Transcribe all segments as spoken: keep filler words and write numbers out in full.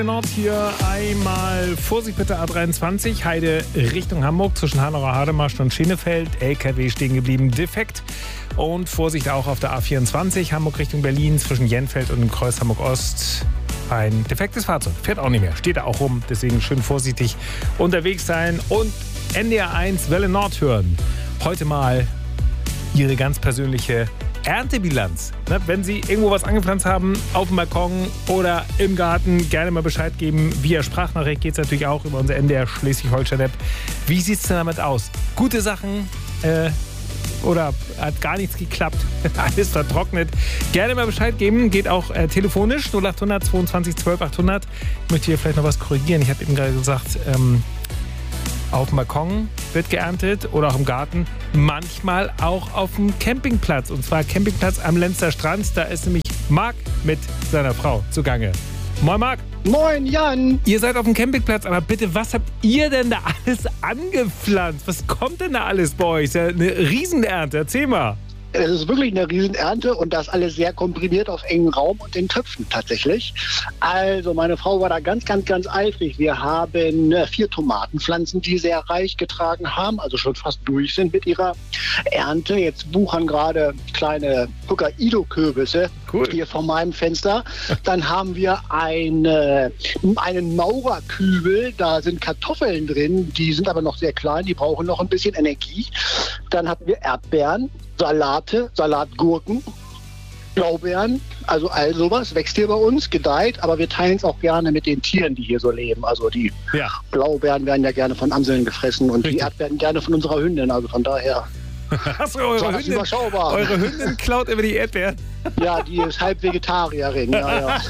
Nord hier einmal Vorsicht bitte A dreiundzwanzig, Heide Richtung Hamburg zwischen Hanauer Hademarsch und Schenefeld, L K W stehen geblieben, defekt. Und Vorsicht auch auf der A vierundzwanzig, Hamburg Richtung Berlin zwischen Jenfeld und dem Kreuz Hamburg Ost. Ein defektes Fahrzeug, fährt auch nicht mehr, steht da auch rum, deswegen schön vorsichtig unterwegs sein und N D R eins Welle Nord hören. Heute mal Ihre ganz persönliche Erntebilanz. Ne? Wenn Sie irgendwo was angepflanzt haben, auf dem Balkon oder im Garten, gerne mal Bescheid geben. Via Sprachnachricht geht es natürlich auch über unser N D R Schleswig-Holstein-App. Wie sieht es denn damit aus? Gute Sachen äh, oder hat gar nichts geklappt? Alles vertrocknet. Gerne mal Bescheid geben. Geht auch äh, telefonisch null achthundert zweiundzwanzig zwölf achthundert. Ich möchte hier vielleicht noch was korrigieren. Ich habe eben gerade gesagt, ähm, auf dem Balkon wird geerntet oder auch im Garten, manchmal auch auf dem Campingplatz. Und zwar Campingplatz am Lenzer Strand. Da ist nämlich Marc mit seiner Frau zugange. Moin Marc. Moin Jan. Ihr seid auf dem Campingplatz, aber bitte, was habt ihr denn da alles angepflanzt? Was kommt denn da alles bei euch? Ist ja eine Riesenernte, erzähl mal. Es ist wirklich eine Riesenernte und das alles sehr komprimiert auf engen Raum und in Töpfen tatsächlich. Also meine Frau war da ganz, ganz, ganz eifrig. Wir haben vier Tomatenpflanzen, die sehr reich getragen haben, also schon fast durch sind mit ihrer Ernte. Jetzt wuchern gerade kleine Hokkaido-Kürbisse cool. hier vor meinem Fenster. Dann haben wir eine, einen Maurerkübel, da sind Kartoffeln drin, die sind aber noch sehr klein, die brauchen noch ein bisschen Energie. Dann hatten wir Erdbeeren, Salate, Salatgurken, Blaubeeren, also all sowas wächst hier bei uns, gedeiht, aber wir teilen es auch gerne mit den Tieren, die hier so leben. Also die ja. Blaubeeren werden ja gerne von Amseln gefressen und Richtig. Die Erdbeeren gerne von unserer Hündin, also von daher Hast du eure Hündin, überschaubar. Eure Hündin klaut immer die Erdbeeren? Ja, die ist halb Vegetarierin. Ja, ja.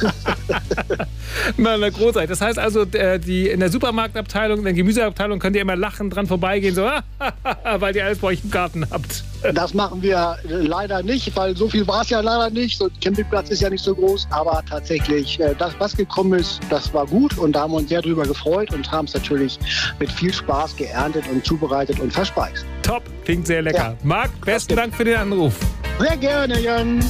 Na, na, großartig. Das heißt also, die, in der Supermarktabteilung, in der Gemüseabteilung könnt ihr immer lachend dran vorbeigehen, so, weil ihr alles bei euch im Garten habt. Das machen wir leider nicht, weil so viel war es ja leider nicht. So ein Campingplatz ist ja nicht so groß, aber tatsächlich, das, was gekommen ist, das war gut und da haben wir uns sehr drüber gefreut und haben es natürlich mit viel Spaß geerntet und zubereitet und verspeist. Top, klingt sehr lecker. Ja. Marc, besten Dank für den Anruf. Sehr gerne, Jan.